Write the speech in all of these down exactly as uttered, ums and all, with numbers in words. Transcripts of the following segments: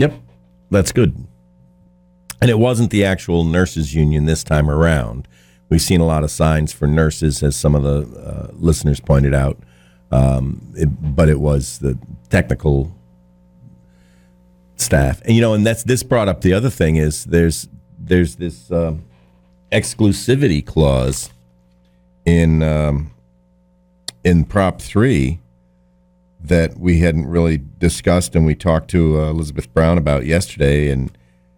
Yep, that's good. And it wasn't the actual nurses union this time around. We've seen a lot of signs for nurses, as some of the uh, listeners pointed out, um, it, but it was the technical staff. And, you know, and that's this brought up the other thing is there's there's this uh, exclusivity clause in um, in Prop three that we hadn't really discussed, and we talked to uh, Elizabeth Brown about yesterday, and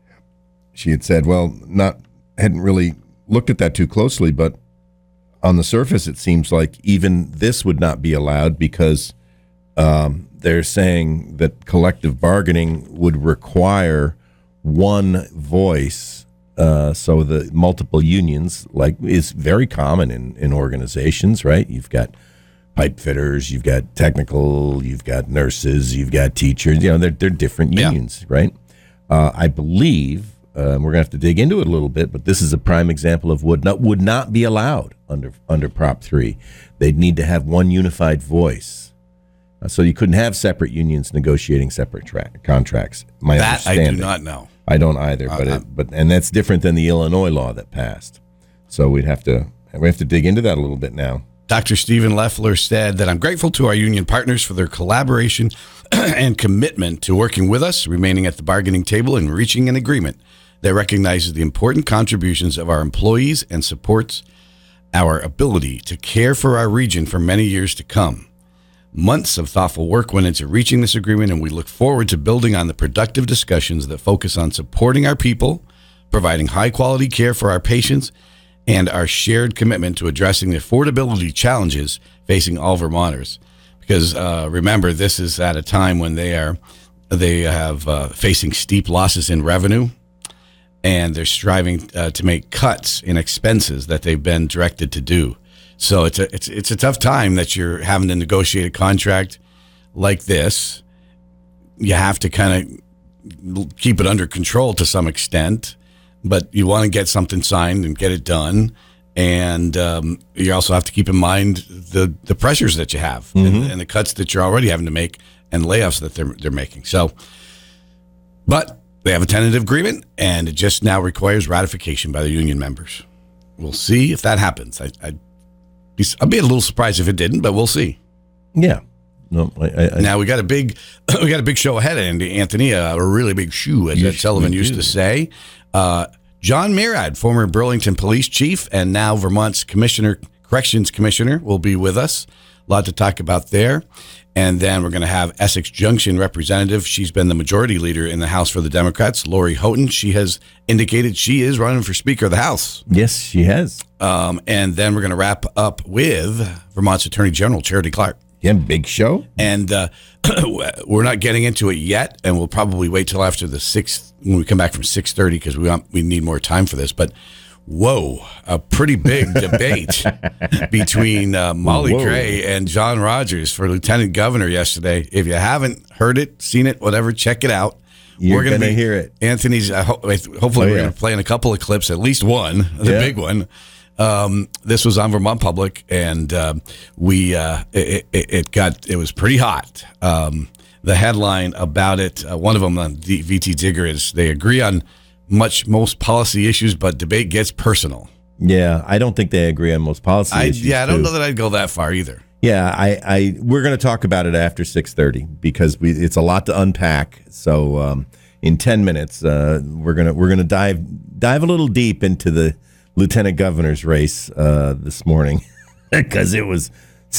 she had said, well, not hadn't really looked at that too closely, but on the surface, it seems like even this would not be allowed because um, they're saying that collective bargaining would require one voice. Uh, so the multiple unions, like, is very common in, in organizations, right? You've got pipe fitters, you've got technical, you've got nurses, you've got teachers. You know, they're they're different unions, yeah. right? Uh, I believe. Uh, we're going to have to dig into it a little bit, but this is a prime example of what not, would not be allowed under under Prop three. They'd need to have one unified voice. Uh, so you couldn't have separate unions negotiating separate tra- contracts. My that I do not know. I don't either, uh, but it, but and that's different than the Illinois law that passed. So we'd have to we have to dig into that a little bit now. Doctor Stephen Leffler said that I'm grateful to our union partners for their collaboration and commitment to working with us, remaining at the bargaining table, and reaching an agreement that recognizes the important contributions of our employees and supports our ability to care for our region for many years to come. Months of thoughtful work went into reaching this agreement, and we look forward to building on the productive discussions that focus on supporting our people, providing high-quality care for our patients, and our shared commitment to addressing the affordability challenges facing all Vermonters. Because uh, remember, this is at a time when they are they have uh, facing steep losses in revenue, and they're striving uh, to make cuts in expenses that they've been directed to do. So it's a it's it's a tough time that you're having to negotiate a contract like this. You have to kind of keep it under control to some extent, but you want to get something signed and get it done. And um, you also have to keep in mind the, the pressures that you have mm-hmm. and, and the cuts that you're already having to make and layoffs that they're they're making. So, but they have a tentative agreement, and it just now requires ratification by the union members. We'll see if that happens. I, I'd, be, I'd be a little surprised if it didn't, but we'll see. Yeah. No. I, I, now we got a big, we got a big show ahead, Andy Anthony. A, a really big shoe, as Ed Sullivan used to say. Uh, John Murad, former Burlington Police Chief and now Vermont's Commissioner, Corrections Commissioner, will be with us. A lot to talk about there. And then we're going to have Essex Junction representative. She's been the majority leader in the House for the Democrats, Lori Houghton. She has indicated she is running for Speaker of the House. Yes, she has. Um, and then we're going to wrap up with Vermont's Attorney General, Charity Clark. Yeah, big show. And uh, we're not getting into it yet, and we'll probably wait till after the sixth, when we come back from six thirty, because we want, we need more time for this. But whoa, a pretty big debate between uh, Molly whoa. Gray and John Rogers for Lieutenant Governor yesterday. If you haven't heard it, seen it, whatever, check it out. You're we're going to hear it. Anthony's, uh, ho- hopefully oh, we're yeah. going to play in a couple of clips, at least one, the yeah. big one. Um, this was on Vermont Public, and uh, we uh, it, it, it got it was pretty hot. Um, the headline about it, uh, one of them on D- V T Digger, is they agree on much most policy issues, but debate gets personal. Yeah, I don't think they agree on most policy I, issues. Yeah, I don't too. know that I'd go that far either. Yeah, I, I we're going to talk about it after six thirty because we it's a lot to unpack. So um, in ten minutes, uh, we're gonna we're gonna dive dive a little deep into the Lieutenant Governor's race uh, this morning because it was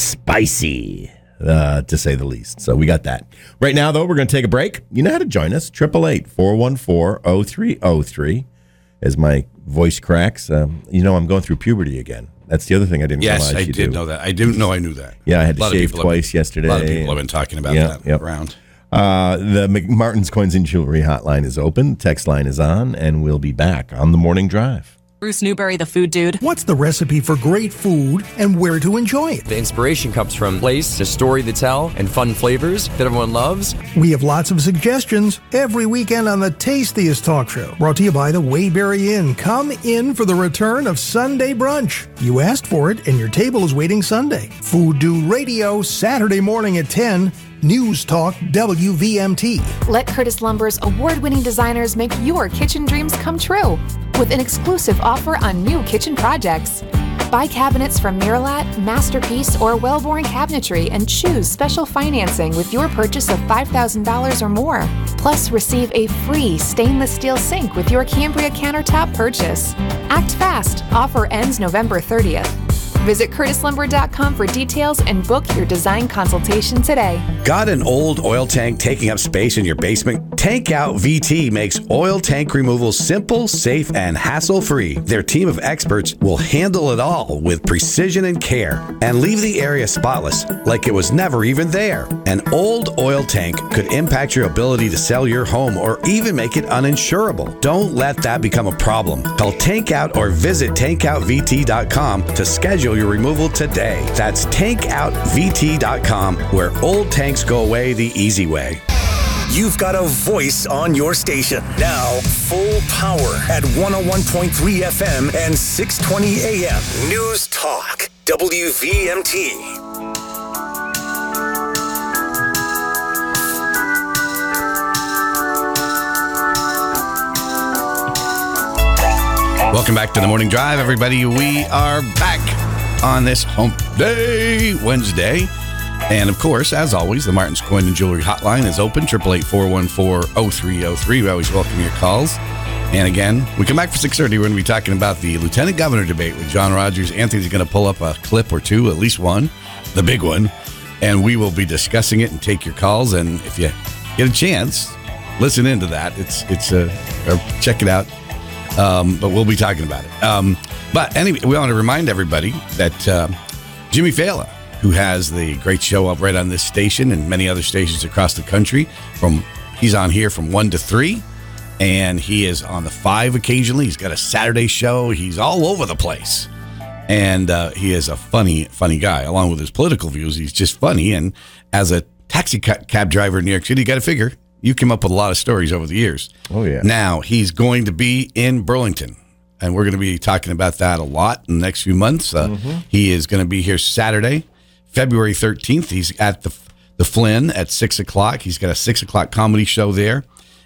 spicy, uh, to say the least. So we got that. Right now, though, we're going to take a break. You know how to join us. eight eight eight, four one four, oh three oh three. As my voice cracks, um, you know I'm going through puberty again. That's the other thing I didn't yes, realize I you did do. know that. I didn't know I knew that. Yeah, I had to shave twice been, yesterday. A lot of people have been talking about yeah, that yep. around. Uh, the McMartin's Coins and Jewelry hotline is open. Text line is on, and we'll be back on the morning drive. Bruce Newberry, the food dude. What's the recipe for great food and where to enjoy it? The inspiration comes from place, a story to tell, and fun flavors that everyone loves. We have lots of suggestions every weekend on the tastiest talk show. Brought to you by the Waybury Inn. Come in for the return of Sunday brunch. You asked for it, and your table is waiting Sunday. Food Dude Radio, Saturday morning at ten. News Talk W V M T. Let Curtis Lumber's award-winning designers make your kitchen dreams come true with an exclusive offer on new kitchen projects. Buy cabinets from Miralat, Masterpiece, or Wellborn Cabinetry and choose special financing with your purchase of five thousand dollars or more. Plus, receive a free stainless steel sink with your Cambria countertop purchase. Act fast. Offer ends November thirtieth. Visit curtis lumber dot com for details and book your design consultation today. Got an old oil tank taking up space in your basement? Tank Out V T makes oil tank removal simple, safe, and hassle-free. Their team of experts will handle it all with precision and care and leave the area spotless like it was never even there. An old oil tank could impact your ability to sell your home or even make it uninsurable. Don't let that become a problem. Call Tank Out or visit tank out v t dot com to schedule your removal today. That's tank out v t dot com, where old tanks go away the easy way. You've got a voice on your station. Now, full power at one oh one point three F M and six twenty A M. News Talk, W V M T. Welcome back to the Morning Drive, everybody. We are back on this Hump Day Wednesday. And, of course, as always, the Martin's Coin and Jewelry Hotline is open, eight eight eight, four one four, zero three zero three. We always welcome your calls. And, again, we come back for six thirty. We're going to be talking about the Lieutenant Governor debate with John Rogers. Anthony's going to pull up a clip or two, at least one, the big one, and we will be discussing it and take your calls. And if you get a chance, listen into that. It's, it's a, or check it out. Um, but we'll be talking about it. Um, but anyway, we want to remind everybody that uh, Jimmy Fallon, who has the great show up right on this station and many other stations across the country, from he's on here from one to three, and he is on the five occasionally. He's got a Saturday show. He's all over the place, and uh, he is a funny, funny guy. Along with his political views, he's just funny. And as a taxi cab driver in New York City, you got to figure. You came up with a lot of stories over the years. Oh, yeah. Now, he's going to be in Burlington, and we're going to be talking about that a lot in the next few months. Uh, mm-hmm. He is going to be here Saturday, February thirteenth. He's at the the Flynn at six o'clock. He's got a six o'clock comedy show there.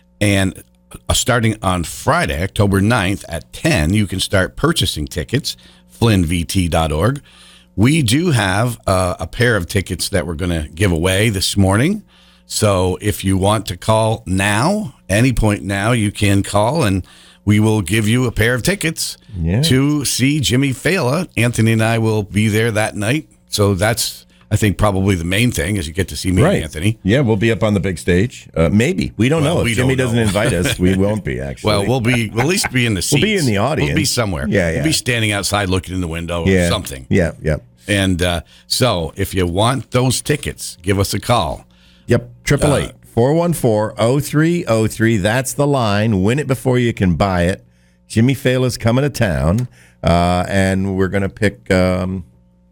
And uh, starting on Friday, October ninth at ten, you can start purchasing tickets, flynn v t dot org. We do have uh, a pair of tickets that we're going to give away this morning. So if you want to call now, any point now, you can call and we will give you a pair of tickets yeah. to see Jimmy Fallon. Anthony and I will be there that night. So that's, I think, probably the main thing is you get to see me right. and Anthony. Yeah, we'll be up on the big stage. Uh, maybe. We don't well, know. If we Jimmy don't doesn't know. invite us, we won't be, actually. Well, we'll be we'll at least be in the seats. We'll be in the audience. We'll be somewhere. Yeah, yeah. We'll be standing outside looking in the window yeah. or something. Yeah, yeah. And uh, so if you want those tickets, give us a call. Yep, triple eight. four one four, zero three zero three. That's the line. Win it before you can buy it. Jimmy Fallon's coming to town, uh, and we're going to pick. Um,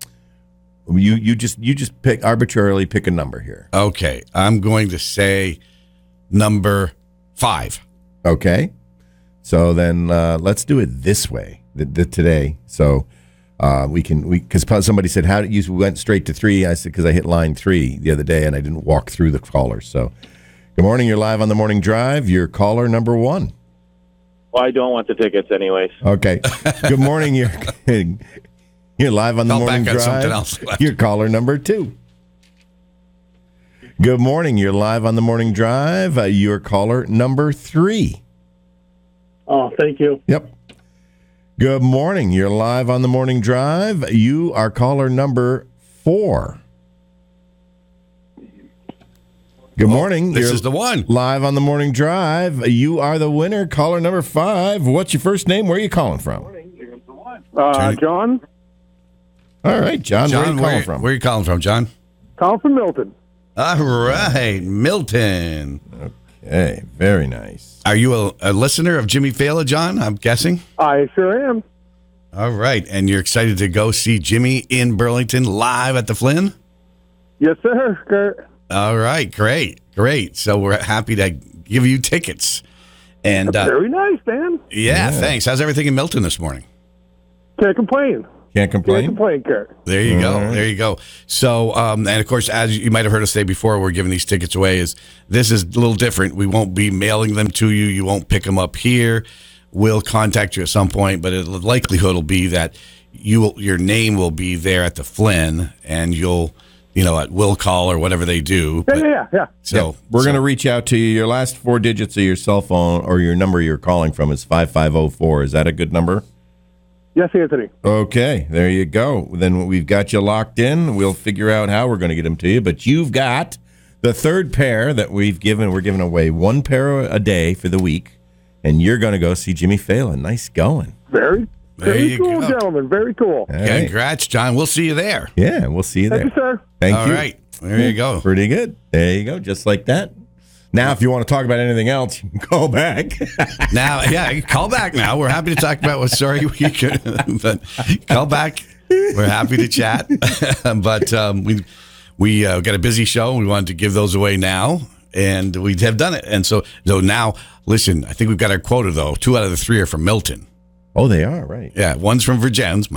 you you just you just pick arbitrarily pick a number here. Okay, I'm going to say number five. Okay, so then uh, let's do it this way th- th- today. So uh, we can we because somebody said how did you went straight to three? I said because I hit line three the other day and I didn't walk through the callers. So. Good morning. You're live on the Morning Drive. You're caller number one. Well, I don't want the tickets anyways. Okay. Good morning. You're you're live on the I'll Morning back on Drive. something else. You're caller number two. Good morning. You're live on the Morning Drive. Uh, you're caller number three. Oh, thank you. Yep. Good morning. You're live on the Morning Drive. You are caller number four. Good morning. This You're is the one. Live on the Morning Drive. You are the winner. Caller number five. What's your first name? Where are you calling from? Uh, John. All right, John. John, where are you calling where, from? Where are you calling from, John? Calling from Milton. All right, Milton. Okay, very nice. Are you a, a listener of Jimmy Fallon, John? I'm guessing. I sure am. All right, and you're excited to go see Jimmy in Burlington live at the Flynn? Yes, sir. Kurt. All right, great, great. So we're happy to give you tickets. And uh, very nice, Dan. Yeah, yeah, thanks. How's everything in Milton this morning? Can't complain. Can't complain. Can't complain, Kurt. There you go. right. There you go. So, um, and of course, as you might have heard us say before, we're giving these tickets away. Is this is a little different? We won't be mailing them to you. You won't pick them up here. We'll contact you at some point, but it, the likelihood will be that you will, your name will be there at the Flynn, and you'll, you know, at will call or whatever they do. Yeah, But- yeah, yeah. yeah. So We're so- going to reach out to you. Your last four digits of your cell phone or your number you're calling from is five five zero four. Is that a good number? Yes, Anthony. Okay, there you go. Then we've got you locked in. We'll figure out how we're going to get them to you. But you've got the third pair that we've given. We're giving away one pair a day for the week, and you're going to go see Jimmy Fallon. Nice going. Very, There very you cool, go. gentlemen. Very cool. All right. Congrats, John. We'll see you there. Yeah, we'll see you there. Thank you, sir. Thank All you. right. There you go. Pretty good. There you go. Just like that. Now, if you want to talk about anything else, you can call back. Now, yeah, call back now. We're happy to talk about what story we could, but call back. We're happy to chat. But um, we we uh, got a busy show. We wanted to give those away now, and we have done it. And so, so now, listen, I think we've got our quota, though. Two out of the three are from Milton. Oh, they are, right. Yeah, one's from Virgins.